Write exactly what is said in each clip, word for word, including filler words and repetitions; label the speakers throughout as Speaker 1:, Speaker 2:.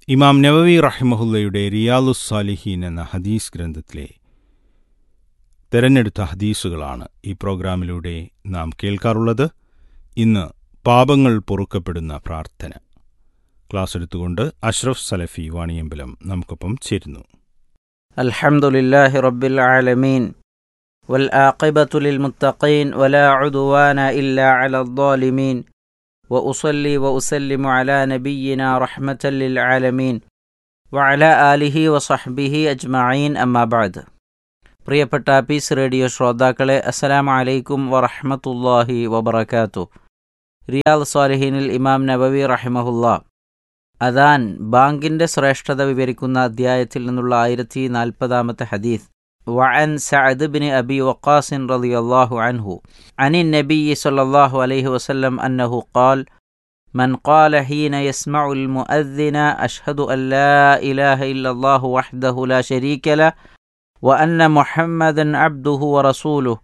Speaker 1: ഇമാം നവവി റഹിമഹുല്ലയുടെ റിയാലുസ് സാലിഹീൻ എന്ന ഹദീസ് ഗ്രന്ഥത്തിലെ തെരഞ്ഞെടുത്ത ഹദീസുകളാണ് ഈ പ്രോഗ്രാമിലൂടെ നാം കേൾക്കാറുള്ളത്. ഇന്ന് പാപങ്ങൾ പൊറുക്കപ്പെടുന്ന പ്രാർത്ഥന ക്ലാസ് എടുത്തുകൊണ്ട് അഷ്റഫ് സലഫി വാണിയമ്പലം നമുക്കൊപ്പം ചേരുന്നു.
Speaker 2: അൽഹംദുലില്ലാഹി റബ്ബിൽ ആലമീൻ വൽ ആഖിബത്തു ലിൽ മുത്തഖീൻ വലാ ഉദ്വാന ഇല്ലാ അലൽ ളാലിമീൻ വഉസല്ലി വഉസല്ലിമു അലാ നബിയ്യിനാ റഹ്മത്തൽ ലിൽ ആലമീൻ വഅലാ ആലിഹി വസഹ്ബിഹി അജ്മഈൻ. അമ്മാ ബഅദ്. പ്രിയപ്പെട്ട പീസ് റേഡിയോ ശ്രോതാക്കളെ, അസ്സലാമു അലൈക്കും വറഹ്മത്തുള്ളാഹി വബറകാതുഹു. റിയാദ് സ്വാലിഹീനിൽ ഇമാം നവവി റഹിമഹുല്ലാ അദാൻ ബാങ്കിൻ്റെ ശ്രേഷ്ഠത വിവരിക്കുന്ന അധ്യായത്തിൽ നിന്നുള്ള ആയിരത്തി നാൽപ്പതാമത്തെ ഹദീസ്. വഅൻ സഅദ് ബിൻ അബി വഖാസ് റളിയല്ലാഹു അൻഹു അനി നബിയ്യി സ്വല്ലല്ലാഹു അലൈഹി വസല്ലം അന്നഹു ഖാൽ മൻ ഖാല ഹീന യസ്മഉൽ മുഅദ്ദിന അഷ്ഹദു അൻ ലാ ഇലാഹ ഇല്ലല്ലാഹു വഹ്ദഹു ലാ ശരീക ലഹു വഅന്ന മുഹമ്മദൻ അബ്ദുഹു വറസൂലുഹു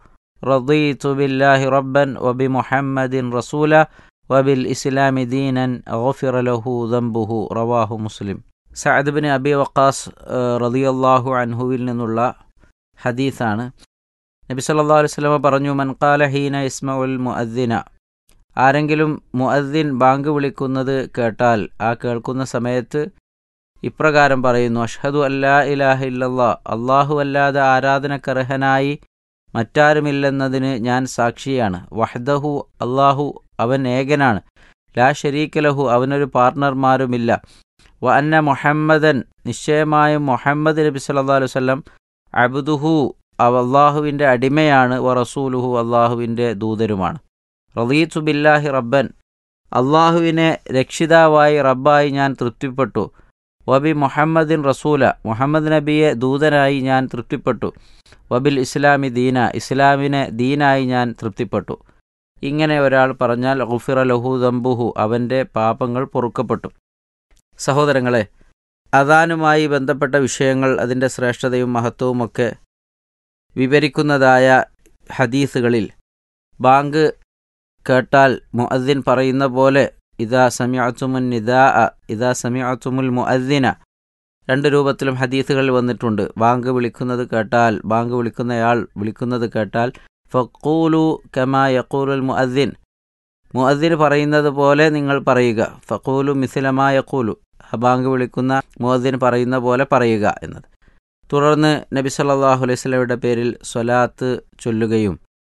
Speaker 2: റളീതു ബില്ലാഹി റബ്ബൻ വബിമുഹമ്മദിൻ റസൂല വബിൽ ഇസ്ലാമി ദീനൻ ഗുഫിറ ലഹു ദംബുഹു. റവാഹു മുസ്ലിം. സഅദ് ബിൻ അബി വഖാസ് റളിയല്ലാഹു അൻഹുവിൽ നിന്നുള്ള ഹദീസാണ്. നബി സല്ലല്ലാഹു അലൈഹി വസല്ലം പറഞ്ഞു, മൻ ഖാല ഹീന യസ്മഉൽ മുഅദ്ദിന, ആരെങ്കിലും മുഅദ്ദിൻ ബാങ്ക് വിളിക്കുന്നത് കേട്ടാൽ ആ കേൾക്കുന്ന സമയത്ത് ഇപ്രകാരം പറയുന്നു, അഷ്ഹദു അല്ലാ ഇലാഹ ഇല്ലല്ലാഹ്, അല്ലാഹു അല്ലാതെ ആരാധനക്കർഹനായി മറ്റാരുമില്ലെന്നതിന് ഞാൻ സാക്ഷിയാണ്. വഹ്ദഹു, അല്ലാഹു അവൻ ഏകനാണ്. ലാ ശരീക ലഹു, അവനൊരു പാർട്ണർമാരുമില്ല. വ അന്ന മുഹമ്മദൻ, നിശ്ചയമായും മുഹമ്മദ് നബി സല്ലല്ലാഹു അലൈഹി വസല്ലം അബ്ദുഹു, അവ അല്ലാഹുവിൻ്റെ അടിമയാണ്. വ റസൂലുഹു, അല്ലാഹുവിൻ്റെ ദൂതരുമാണ്. റളീതു ബില്ലാഹി റബ്ബൻ, അല്ലാഹുവിനെ രക്ഷിതാവായി റബ്ബായി ഞാൻ തൃപ്തിപ്പെട്ടു. വബി മുഹമ്മദിൻ റസൂല, മുഹമ്മദ് നബിയെ ദൂതനായി ഞാൻ തൃപ്തിപ്പെട്ടു. വബിൽ ഇസ്ലാമി ദീന, ഇസ്ലാമിനെ ദീനായി ഞാൻ തൃപ്തിപ്പെട്ടു. ഇങ്ങനെ ഒരാൾ പറഞ്ഞാൽ ഗുഫിറ ലഹു ദംബുഹു, അവൻ്റെ പാപങ്ങൾ പൊറുക്കപ്പെട്ടു. സഹോദരങ്ങളെ, അദാനുമായി ബന്ധപ്പെട്ട വിഷയങ്ങൾ, അതിൻ്റെ ശ്രേഷ്ഠതയും മഹത്വവുമൊക്കെ വിവരിക്കുന്നതായ ഹദീസുകളിൽ ബാങ്ക് കേട്ടാൽ മുഅദ്ദിൻ പറയുന്ന പോലെ ഇദാ സമിഅതുമുൻ നിദാഅ ഇദാ സമിഅതുമുൽ മുഅദ്ദിന, രണ്ട് രൂപത്തിലും ഹദീസുകൾ വന്നിട്ടുണ്ട്. ബാങ്ക് വിളിക്കുന്നത് കേട്ടാൽ, ബാങ്ക് വിളിക്കുന്നയാൾ വിളിക്കുന്നത് കേട്ടാൽ ഫഖൂലു കമാ യഖൂലുൽ മുഅദ്ദിൻ, മുഅദ്ദിൻ പറയുന്നത് പോലെ നിങ്ങൾ പറയുക. ഫഖൂലു മിസ്ല മാ യഖൂലു, ബാങ്ക് വിളിക്കുന്ന മുഅദ്ദിൻ പറയുന്ന പോലെ പറയുക എന്നത്. തുടർന്ന് നബി സല്ലല്ലാഹു അലൈഹി വസല്ലമയുടെ പേരിൽ സ്വലാത്ത് ചൊല്ലുകയും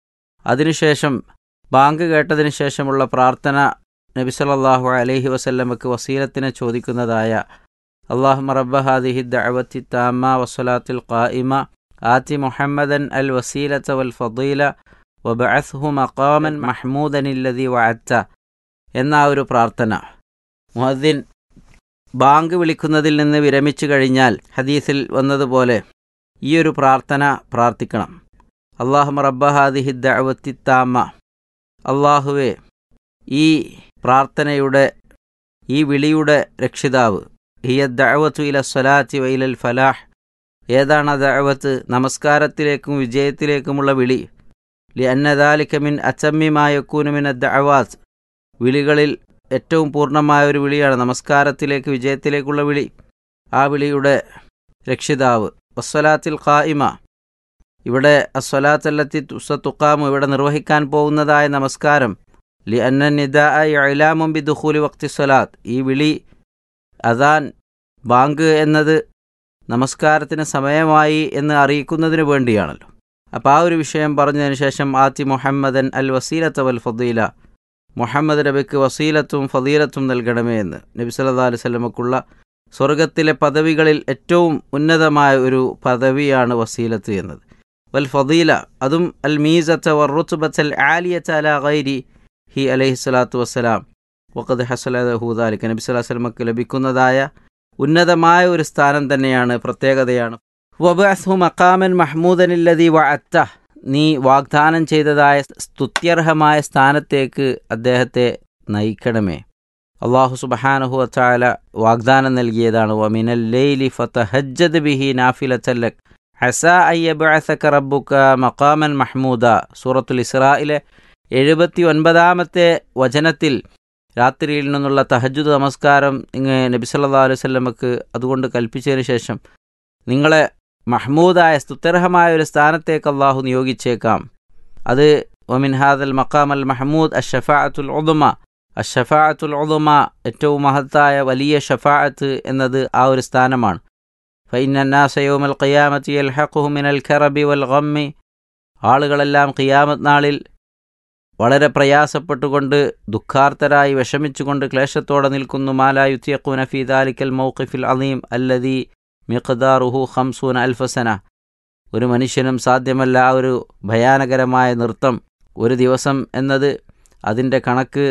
Speaker 2: അതിനുശേഷം ബാങ്ക് കേട്ടതിന് ശേഷമുള്ള പ്രാർത്ഥന നബി സല്ലല്ലാഹു അലൈഹി വസല്ലമക്ക് വസീലത്തിനെ ചോദിക്കുന്നതായ അല്ലാഹുമ്മ റബ്ബ ഹാദിഹി ദഅവത്തി താമ്മ വസ്സലാത്തിൽ ഖായിമ ആതി മുഹമ്മദൻ അൽ വസീലത വൽ ഫദീല വബഅത്ഹു മഖാമൻ മഹ്മൂദൻ അല്ലദി വഅദ്ത എന്ന ഒരു പ്രാർത്ഥന മുഅദ്ദിൻ ബാങ്ക് വിളിക്കുന്നതിൽ നിന്ന് വിരമിച്ചു കഴിഞ്ഞാൽ ഹദീസിൽ വന്നതുപോലെ ഈ ഒരു പ്രാർത്ഥന പ്രാർത്ഥിക്കണം. അല്ലാഹുമ്മ റബ്ബ ഹാദിഹി ദഅവത്തി താമ്മ, അല്ലാഹുവേ ഈ പ്രാർത്ഥനയുടെ, ഈ വിളിയുടെ രക്ഷിതാവ്. ഹിയ ദഅവത്തു ഇല സ്വലാത്തി വ ഇലൽ ഫലാഹ്, ഏതാണ് ആ ദഅവത്ത്? നമസ്കാരത്തിലേക്കും വിജയത്തിലേക്കുമുള്ള വിളി. ലിഅന്ന ദാലിക മിൻ അതമ്മി മാ യകൂനു മിന ദഅവാത്ത്, വിളികളിൽ ഏറ്റവും പൂർണ്ണമായ ഒരു വിളിയാണ് നമസ്കാരത്തിലേക്ക് വിജയത്തിലേക്കുള്ള വിളി. ആ വിളിയുടെ രക്ഷിതാവ്. വസ്സലാത്തിൽ ഖായിമ, ഇവിടെ അസ്സലാത്തല്ലത്തി തുഖാമു, ഇവിടെ നിർവഹിക്കാൻ പോകുന്നതായ നമസ്കാരം. ലിഅന്ന നിദാഅ ഇഅ്ലാമുൻ ബിദുഖൂലി വഖ്തി സ്വലാത്ത്, ഈ വിളി അദാൻ ബാങ്ക് എന്നത് നമസ്കാരത്തിന് സമയമായി എന്ന് അറിയിക്കുന്നതിന് വേണ്ടിയാണല്ലോ. അപ്പോൾ ആ ഒരു വിഷയം പറഞ്ഞതിന് ശേഷം ആതി മുഹമ്മദൻ അൽ വസീലത വൽ ഫദീല, മുഹമ്മദ് നബിക്ക് വസീലത്തും ഫദീലത്തും നൽകണമേ എന്ന്. നബി സല്ലല്ലാഹു അലൈഹി വസല്ലമക്കുള്ള സ്വർഗത്തിലെ പദവികളിൽ ഏറ്റവും ഉന്നതമായ ഒരു പദവിയാണ് വസീലത്ത് എന്നത്. വൽ ഫദീല, അതും അൽ മീസത വർ റുത്ബത അൽ ആലിയത അലാ ഗൈരി ഹി അലൈഹി സ്വലാത്തു വസ്സലാം വഖദ് ഹസല ലഹു ദാലിക, നബി സല്ലല്ലാഹു അലൈഹി വസല്ലമക്ക് ലഭിക്കുന്നതായ ഉന്നതമായ ഒരു സ്ഥാനം തന്നെയാണ്, പ്രത്യേകതയാണ്. വബഅത്ഹു മഖാമൻ മഹ്മൂദൻ അല്ലദി വഅദ്ത, നീ വാഗ്ദാനം ചെയ്തതായ സ്തുത്യർഹമായ സ്ഥാനത്തേക്ക് അദ്ദേഹത്തെ നയിക്കണമേ. അല്ലാഹു സുബ്ഹാനഹു വ തആല വാഗ്ദാനം നൽകിയതാണ്. വമിനൽ ലൈലി ഫതഹജ്ജദ് ബിഹി നാഫിലതൻ ലക് അസാ അൻ യബ്അസക റബ്ബുക മഖാമൻ മഹ്മൂദ. സൂറത്തുൽ ഇസ്രായിലെ എഴുപത്തി ഒൻപതാമത്തെ വചനത്തിൽ രാത്രിയിൽ നിന്നുള്ള തഹജ്ജുദ് നമസ്കാരം ഇങ്ങ് നബി സല്ലല്ലാഹു അലൈഹി വസല്ലമക്ക് അതുകൊണ്ട് കൽപ്പിച്ചതിന് ശേഷം നിങ്ങളെ മഹ്മൂദായ സ്തുത്യർഹമായ ഒരു സ്ഥാനത്തേക്ക് അള്ളാഹു നിയോഗിച്ചേക്കാം. അത് വമിൻ ഹാദൽ മഖാം അൽ മഹ്മൂദ് അഷ്ഷഫാഅത്തുൽ ഉദ്മ, അഷ്ഷഫാഅത്തുൽ ഉദ്മ ഏറ്റവും മഹത്തായ വലിയ ഷഫാഅത്ത് എന്നത് ആ ഒരു സ്ഥാനമാണ്. ഫഇന്ന അന്നാസ യൗമൽ ഖിയാമത്തി യൽഹഖുഹും മിനൽ കറബി വൽ ഗമ്മി, ആളുകളെല്ലാം ഖിയാമത്ത് നാളിൽ വളരെ പ്രയാസപ്പെട്ടുകൊണ്ട് ദുഃഖാർത്തരായി വിഷമിച്ചുകൊണ്ട് ക്ലേശത്തോടെ നിൽക്കുന്നു. മാലാ യുത്യഖൂന ഫീ ദാലിക്കൽ മൗഖിഫിൽ അളീം അല്ലദീ മിഖ്ദാറുഹു ഖംസൂന അൽഫസന, ഒരു മനുഷ്യനും സാധ്യമല്ല ആ ഒരു ഭയാനകരമായ നൃത്തം. ഒരു ദിവസം എന്നത് അതിൻ്റെ കണക്ക്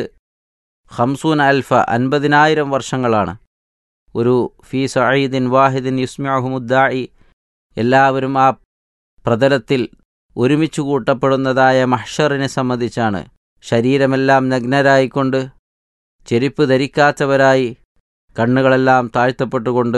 Speaker 2: ഖംസൂന അൽഫ അൻപതിനായിരം വർഷങ്ങളാണ്. ഒരു ഫീ സഈദിൻ വാഹിദിൻ യുസ്മിഉഹുമുദ്ദാഇ, എല്ലാവരും ആ പ്രതലത്തിൽ ഒരുമിച്ച് കൂട്ടപ്പെടുന്നതായ മഹ്ഷറിനെ സംബന്ധിച്ചാണ്. ശരീരമെല്ലാം നഗ്നരായിക്കൊണ്ട്, ചെരുപ്പ് ധരിക്കാത്തവരായി, കണ്ണുകളെല്ലാം താഴ്ത്തപ്പെട്ടുകൊണ്ട്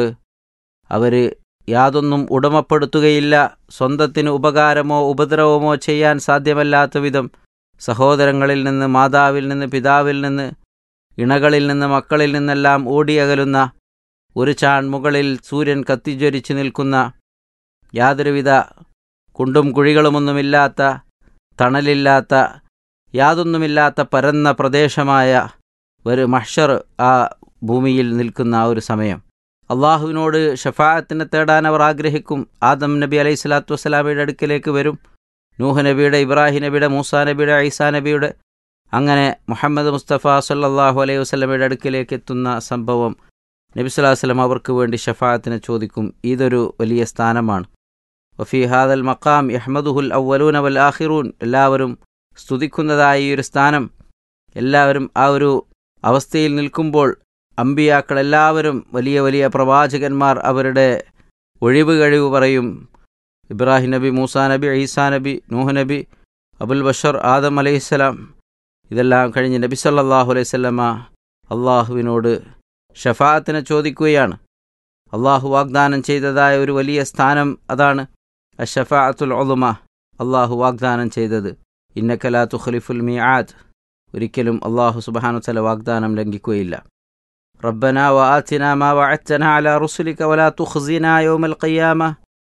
Speaker 2: അവർ യാതൊന്നും ഉടമപ്പെടുത്തുകയില്ല. സ്വന്തത്തിന് ഉപകാരമോ ഉപദ്രവമോ ചെയ്യാൻ സാധ്യമല്ലാത്ത വിധം സഹോദരങ്ങളിൽ നിന്ന്, മാതാവിൽ നിന്ന്, പിതാവിൽ നിന്ന്, ഇണകളിൽ നിന്ന്, മക്കളിൽ നിന്നെല്ലാം ഓടിയകലുന്ന, ഒരു ചാൺ മുകളിൽ സൂര്യൻ കത്തിജ്വരിച്ച് നിൽക്കുന്ന, യാതൊരുവിധ കുണ്ടും കുഴികളുമൊന്നുമില്ലാത്ത, തണലില്ലാത്ത, യാതൊന്നുമില്ലാത്ത പരന്ന പ്രദേശമായ ഒരു മഹ്ഷർ ആ ഭൂമിയിൽ നിൽക്കുന്ന ആ ഒരു സമയം. അള്ളാഹുവിനോട് ഷഫാഅത്തിനെ തേടാൻ അവർ ആഗ്രഹിക്കും. ആദം നബി അലൈഹി സ്വലാത്തു വസ്സലാമയുടെ അടുക്കിലേക്ക് വരും. നൂഹ് നബിയുടെ, ഇബ്രാഹിം നബിയുടെ, മൂസാ നബിയുടെ, ഈസാ നബിയുടെ, അങ്ങനെ മുഹമ്മദ് മുസ്തഫ സല്ലല്ലാഹു അലൈഹി വസല്ലമയുടെ അടുക്കിലേക്ക് എത്തുന്ന സംഭവം നബി സല്ലല്ലാഹു അലൈഹി വസല്ലം അവർക്ക് വേണ്ടി ഷഫാഅത്തിനെ ചോദിക്കും. ഇതൊരു വലിയ സ്ഥാനമാണ്. വഫീ ഹാദൽ മഖാം യഹ്മദുഹുൽ അവ്വലൂന വൽ ആഖിറൂൻ, എല്ലാവരും സ്തുതിക്കുന്നതായ ഈ ഒരു സ്ഥാനം, എല്ലാവരും ആ ഒരു അവസ്ഥയിൽ നിൽക്കുമ്പോൾ അമ്പിയാക്കൾ എല്ലാവരും, വലിയ വലിയ പ്രവാചകന്മാർ അവരുടെ ഒഴിവ് കഴിവ് പറയും. ഇബ്രാഹിം നബി, മൂസാ നബി, ഈസാ നബി, നൂഹ് നബി, അബുൽ ബഷർ, ആദം അലൈഹിസ്സലാം, ഇതെല്ലാം കഴിഞ്ഞ് നബി സല്ലല്ലാഹു അലൈഹി വസല്ലമ അള്ളാഹുവിനോട് ഷഫാഅത്തിനെ ചോദിക്കുകയാണ്. അള്ളാഹു വാഗ്ദാനം ചെയ്തതായ ഒരു വലിയ സ്ഥാനം അതാണ് അഷ്ഷഫാഅത്തുൽ ഉദ്മ. അള്ളാഹു വാഗ്ദാനം ചെയ്തത് ഇന്നക ലാ തുഖ്ലിഫുൽ മീആദ്, ഒരിക്കലും അള്ളാഹു സുബ്ഹാനഹു വ തആല വാഗ്ദാനം ലംഘിക്കുകയില്ല. റബ്ബനാ വആതിനാ മാ വഅദ്തനാ അലാ റുസുലിക വലാ തുഖ്സിനാ യൗമൽ ഖിയാമ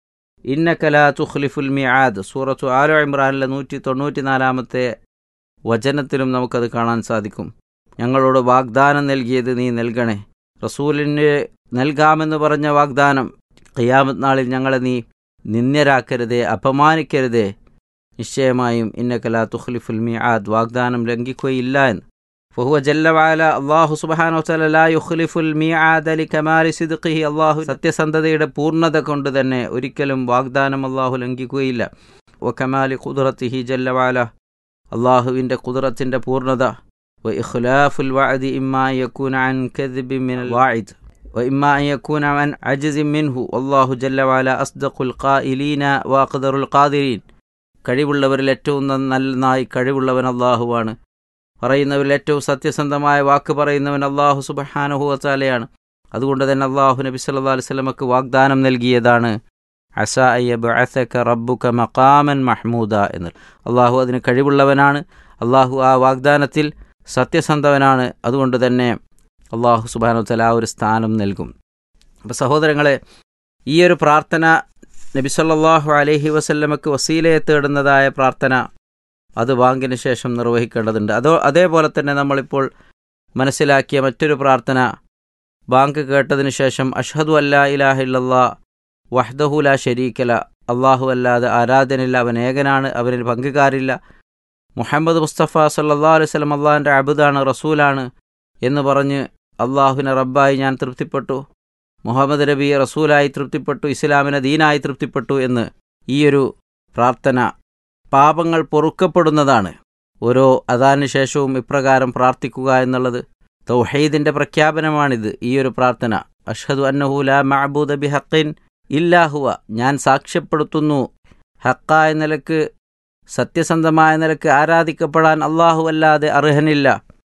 Speaker 2: ഇന്നക ലാ തുഖ്ലിഫുൽ മീആദ്. സൂറത്തു ആല ഇമ്രാനിലെ നൂറ്റി തൊണ്ണൂറ്റി നാലാമത്തെ വചനത്തിലും നമുക്കത് കാണാൻ സാധിക്കും. ഞങ്ങളോട് വാഗ്ദാനം നൽകിയത് നീ നൽകണേ. റസൂലിന് നൽകാമെന്ന് പറഞ്ഞ വാഗ്ദാനം, ഖിയാമത്ത് നാളിൽ ഞങ്ങളെ നീ നിന്ദ്യരാക്കരുതേ, അപമാനിക്കരുതേ. നിശ്ചയമായും ഇന്നക ലാ തുഖ്ലിഫുൽ മീആദ്, വാഗ്ദാനം ലംഘിക്കുകയില്ല എന്ന്. ഫഹുവ ജല്ല വഅല, അല്ലാഹു സുബ്ഹാനഹു വ തആല ലാ യുഖ്ലിഫുൽ മീആദ ലികമാലി സിദ്ഖിഹി, അല്ലാഹു സത്യസന്ധതയുടെ പൂർണ്ണത കൊണ്ട് തന്നെ ഒരിക്കലും വാഗ്ദാനം അല്ലാഹു ലംഘിക്കുകയില്ല. വകമാലി ഖുദ്റത്തിഹി ജല്ല വഅല, അല്ലാഹുവിൻ്റെ ഖുദ്റത്തിൻ്റെ പൂർണ്ണത. വ ഇഖ്ലാഫുൽ വഅദി ഇമ്മാ യകൂന അൻ കദ്ബിൻ മിനൽ വാഇദ് വ ഇമ്മാ അൻ യകൂന അൻ അജ്സിൻ മിൻഹു. അല്ലാഹു ജല്ല വഅല അസ്ദഖുൽ ഖായിലീന വ അഖ്ദറുൽ ഖാദിരീൻ, കഴിവുള്ളവരിൽ ഏറ്റവും നന്നായി കഴിവുള്ളവൻ അല്ലാഹുവാണ്. പറയുന്നവരിൽ ഏറ്റവും സത്യസന്ധമായ വാക്ക് പറയുന്നവൻ അല്ലാഹു സുബ്ഹാനഹു വ തആലയാണ്. അതുകൊണ്ട് തന്നെ അല്ലാഹു നബി സല്ലല്ലാഹു അലൈഹി വസല്ലമക്ക് വാഗ്ദാനം നൽകിയതാണ് അസാ അയ്യബ്അസക റബ്ബുക മഖാമൻ മഹ്മൂദ എന്ന്. അല്ലാഹു അതിന് കഴിവുള്ളവനാണ്. അല്ലാഹു ആ വാഗ്ദാനത്തിൽ സത്യസന്ധവനാണ്. അതുകൊണ്ട് തന്നെ അല്ലാഹു സുബ്ഹാനഹു വ തആല ആ ഒരു സ്ഥാനം നൽകും. അപ്പോൾ സഹോദരങ്ങളെ, ഈ ഒരു പ്രാർത്ഥന നബി സല്ലല്ലാഹു അലൈഹി വസല്ലമക്ക് വസീലയെ തേടുന്നതായ പ്രാർത്ഥന, അത് ബാങ്കിന് ശേഷം നിർവഹിക്കേണ്ടതുണ്ട്. അതോ അതേപോലെ തന്നെ നമ്മളിപ്പോൾ മനസ്സിലാക്കിയ മറ്റൊരു പ്രാർത്ഥന, ബാങ്ക് കേട്ടതിന് ശേഷം അഷ്ഹദു അല്ലാ ഇലാഹ ഇല്ലല്ലാഹ് വഹ്ദഹു ലാ ശരീക ലഹ്, അല്ലാഹു അല്ലാതെ ആരാധനയില്ല, അവൻ ഏകനാണ്, അവനിൽ പങ്കുകാരില്ല. മുഹമ്മദ് മുസ്തഫ സല്ലല്ലാഹു അലൈഹി വസല്ലം അള്ളാഹിൻ്റെ അബ്ദാണ്, റസൂലാണ് എന്ന് പറഞ്ഞ് അള്ളാഹുവിനെ റബ്ബായി ഞാൻ തൃപ്തിപ്പെട്ടു, മുഹമ്മദ് നബിയെ റസൂലായി തൃപ്തിപ്പെട്ടു, ഇസ്ലാമിനെ ദീനായി തൃപ്തിപ്പെട്ടു എന്ന് ഈയൊരു പ്രാർത്ഥന പാപങ്ങൾ പൊറുക്കപ്പെടുന്നതാണ്. ഓരോ അദാനിന് ശേഷവും ഇപ്രകാരം പ്രാർത്ഥിക്കുക എന്നുള്ളത് തൗഹീദിൻ്റെ പ്രഖ്യാപനമാണിത്. ഈയൊരു പ്രാർത്ഥന, അഷ്ഹദു അന്നഹു ലാ മഅബൂദ ബിഹഖിൻ ഇല്ലാ ഹുവ, ഞാൻ സാക്ഷ്യപ്പെടുത്തുന്നു ഹക്കായ നിലക്ക്, സത്യസന്ധമായ നിലക്ക് ആരാധിക്കപ്പെടാൻ അല്ലാഹു അല്ലാതെ അർഹനില്ല.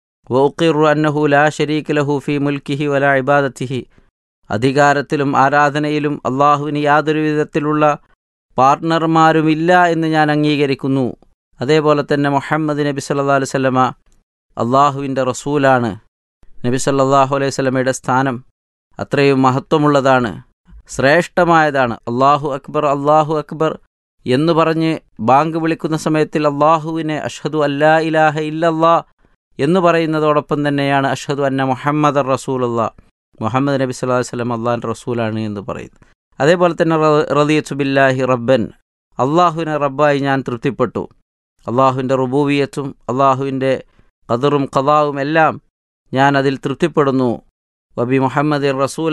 Speaker 2: വ ഉഖിറു അന്നഹു ലാ ശരീക ലഹു ഫീ മുൽക്കിഹി വലാ ഇബാദത്തിഹി, അധികാരത്തിലും ആരാധനയിലും അല്ലാഹുവിന് യാതൊരു വിധത്തിലുള്ള പാർട്ണർമാരുമില്ല എന്ന് ഞാൻ അംഗീകരിക്കുന്നു. അതേപോലെ തന്നെ മുഹമ്മദ് നബി സല്ലല്ലാഹു അലൈഹി വസല്ലമ അള്ളാഹുവിൻ്റെ റസൂലാണ്, നബി സല്ലല്ലാഹു അലൈഹി വസല്ലമയുടെ സ്ഥാനം അത്രയും മഹത്വമുള്ളതാണ്, ശ്രേഷ്ഠമായതാണ്. അല്ലാഹു അക്ബർ അല്ലാഹു അക്ബർ എന്ന് പറഞ്ഞ് ബാങ്ക് വിളിക്കുന്ന സമയത്തിൽ അല്ലാഹുവിനെ അഷ്ഹദു അല്ലാ ഇലാഹ ഇല്ലല്ലാ എന്ന് പറയുന്നതോടൊപ്പം തന്നെയാണ് അഷ്ഹദു അന്ന മുഹമ്മദ് റസൂലുള്ളാഹ്, മുഹമ്മദ് നബി സല്ലല്ലാഹു അലൈഹി വസല്ലം അള്ളാഹിൻ്റെ റസൂലാണ് എന്ന് പറയുന്നത്. അതേപോലെ തന്നെ റളിയതു ബില്ലാഹി റബ്ബൻ, അള്ളാഹുവിനെ റബ്ബായി ഞാൻ തൃപ്തിപ്പെട്ടു. അള്ളാഹുവിൻ്റെ റുബൂവിയത്തും അള്ളാഹുവിൻ്റെ ഖദറും ഖദാവും എല്ലാം ഞാൻ അതിൽ തൃപ്തിപ്പെടുന്നു. വബി മുഹമ്മദ് റസൂല,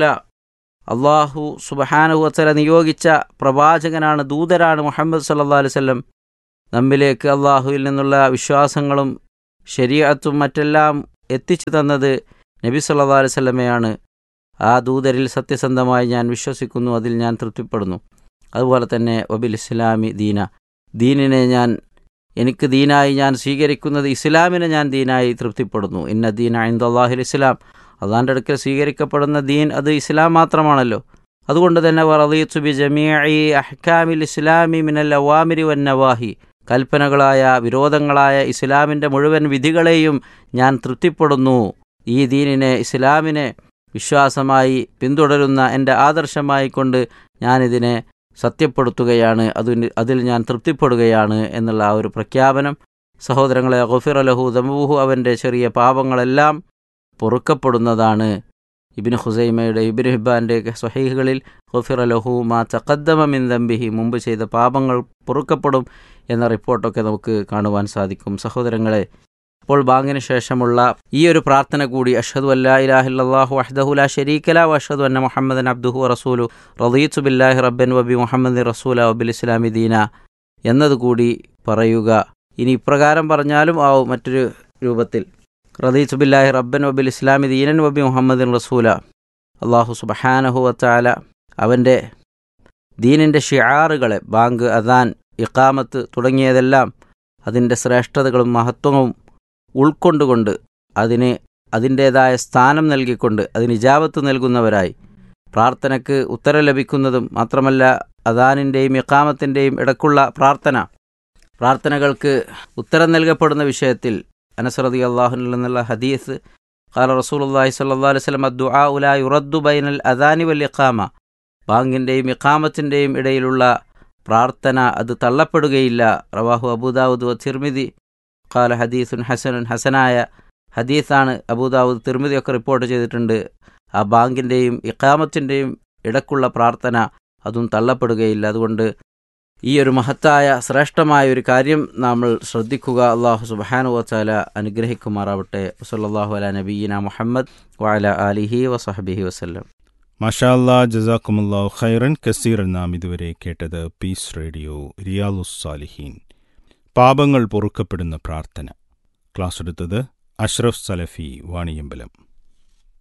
Speaker 2: അള്ളാഹു സുബ്ഹാനഹു വതആല നിയോഗിച്ച പ്രവാചകനാണ്, ദൂതരാണ് മുഹമ്മദ് സല്ലല്ലാഹു അലൈഹി വസല്ലം. നമ്മിലേക്ക് അള്ളാഹുവിൽ നിന്നുള്ള വിശ്വാസങ്ങളും ശരീഅത്തും മറ്റെല്ലാം എത്തിച്ചു തന്നത് നബി സല്ലല്ലാഹു അലൈഹി വസല്ലമയാണ്. ആ ദൂതരിൽ സത്യസന്ധമായി ഞാൻ വിശ്വസിക്കുന്നു, അതിൽ ഞാൻ തൃപ്തിപ്പെടുന്നു. അതുപോലെ തന്നെ വബിൽ ഇസ്ലാമി ദീന, ദീനിനെ ഞാൻ എനിക്ക് ദീനായി ഞാൻ സ്വീകരിക്കുന്നത് ഇസ്ലാമിനെ ഞാൻ ദീനായി തൃപ്തിപ്പെടുന്നു. ഇന്ന ദീന ഇൻദല്ലാഹിൽ ഇസ്ലാം, അള്ളാൻ്റെ അടുക്കൽ സ്വീകരിക്കപ്പെടുന്ന ദീൻ അത് ഇസ്ലാം മാത്രമാണല്ലോ. അതുകൊണ്ട് തന്നെ വറദീതു ബി ജമീഇ അഹ്കാമിൽ ഇസ്ലാമി മിനൽ അവാമിരി വൻ നവാഹി, കൽപ്പനകളായ വിരോധങ്ങളായ ഇസ്ലാമിൻ്റെ മുഴുവൻ വിധികളെയും ഞാൻ തൃപ്തിപ്പെടുന്നു. ഈ ദീനിനെ ഇസ്ലാമിനെ വിശ്വാസമായി പിന്തുടരുന്ന എൻ്റെ ആദർശമായി കൊണ്ട് ഞാനിതിനെ സത്യപ്പെടുത്തുകയാണ്, അതിന് അതിൽ ഞാൻ തൃപ്തിപ്പെടുകയാണ് എന്നുള്ള ആ ഒരു പ്രഖ്യാപനം. സഹോദരങ്ങളെ, ഗുഫിറ ലഹു ദംബുഹു, അവൻ്റെ ചെറിയ പാപങ്ങളെല്ലാം പൊറുക്കപ്പെടുന്നതാണ്. ഇബ്നു ഖുസൈമയുടെ ഇബ്നു ഹിബ്ബാൻ്റെ സ്വഹീഹുകളിൽ ഗുഫിറ ലഹു മാ തഖദ്ദമ മിൻ ദംബിഹി, മുമ്പ് ചെയ്ത പാപങ്ങൾ പൊറുക്കപ്പെടും എന്ന റിപ്പോർട്ടൊക്കെ നമുക്ക് കാണുവാൻ സാധിക്കും. സഹോദരങ്ങളെ, അപ്പോൾ ബാങ്കിന് ശേഷമുള്ള ഈ ഒരു പ്രാർത്ഥന കൂടി, അഷ്ഹദു അല്ലാ ഇലാഹ ഇല്ലല്ലാഹു വഹ്ദഹു ലാ ശരീക ലഹു വഅഷ്ഹദു അന്ന മുഹമ്മദൻ അബ്ദുഹു വറസൂലുഹു റളീതു ബില്ലാഹി റബ്ബൻ വബി മുഹമ്മദിൻ റസൂല വബിൽ ഇസ്ലാമി ദീന എന്നതുകൂടി പറയുക. ഇനി ഇപ്രകാരം പറഞ്ഞാലും ആവും മറ്റൊരു രൂപത്തിൽ, റളീതു ബില്ലാഹി റബ്ബൻ വബിൽ ഇസ്ലാമി ദീനൻ വബി മുഹമ്മദിൻ റസൂല. അല്ലാഹു സുബ്ഹാനഹു വതആല അവൻ്റെ ദീനിൻ്റെ ഷിആറുകളെ, ബാങ്ക്, അദാൻ, ഇഖാമത്ത് തുടങ്ങിയതെല്ലാം അതിൻ്റെ ശ്രേഷ്ഠതകളും മഹത്വവും ഉൾക്കൊണ്ടുകൊണ്ട് അതിന് അതിൻ്റേതായ സ്ഥാനം നൽകിക്കൊണ്ട് അതിന് ഇജാബത്ത് നൽകുന്നവരായി, പ്രാർത്ഥനയ്ക്ക് ഉത്തരം ലഭിക്കുന്നതും മാത്രമല്ല അദാനിൻ്റെയും ഇഖാമത്തിൻ്റെയും ഇടക്കുള്ള പ്രാർത്ഥന പ്രാർത്ഥനകൾക്ക് ഉത്തരം നൽകപ്പെടുന്ന വിഷയത്തിൽ അനസ് റളിയല്ലാഹു അൻഹു എന്നുള്ള ഹദീസ്, ഖാല റസൂലുള്ളാഹി സ്വല്ലല്ലാഹു അലൈഹി വസല്ലം അദ്ദുആഉ ലാ യുറദ്ദു ബൈനൽ അദാനി വൽ ഇഖാമ, ബാങ്കിൻ്റെയും ഇഖാമത്തിൻ്റെയും ഇടയിലുള്ള പ്രാർത്ഥന അത് തള്ളപ്പെടുകയില്ല. റവാഹു അബൂദാവൂദ് വ തിർമിദി, ഖാല ഹദീസുൻ ഹസനുൻ, ഹസനായ ഹദീസാണ്. അബൂദാവൂദ് തിർമിദിയൊക്കെ റിപ്പോർട്ട് ചെയ്തിട്ടുണ്ട്. ആ ബാങ്കിൻ്റെയും ഇഖാമത്തിൻ്റെയും ഇടക്കുള്ള പ്രാർത്ഥന അതും തള്ളപ്പെടുകയില്ല. അതുകൊണ്ട് ഈ ഒരു മഹത്തായ ശ്രേഷ്ഠമായ ഒരു കാര്യം നമ്മൾ ശ്രദ്ധിക്കുക. അല്ലാഹു സുബ്ഹാനഹു വതആല അനുഗ്രഹിക്കുമാറാവട്ടെ. സല്ലല്ലാഹു അലാ നബിയിന മുഹമ്മദ് വഅലാ ആലിഹി വസഹ്ബിഹി വസല്ലം.
Speaker 1: മാഷാ അല്ലാ, ജസാക്കുമുല്ലാഹു ഖൈറൻ കസീറൻ. നാം ഇതുവരെ കേട്ടത് പീസ് റേഡിയോ റിയാലുസ് സാലിഹീൻ, പാപങ്ങൾ പൊറുക്കപ്പെടുന്ന പ്രാർത്ഥന. ക്ലാസ് എടുത്തത് അഷ്റഫ് സലഫി വാണിയമ്പലം.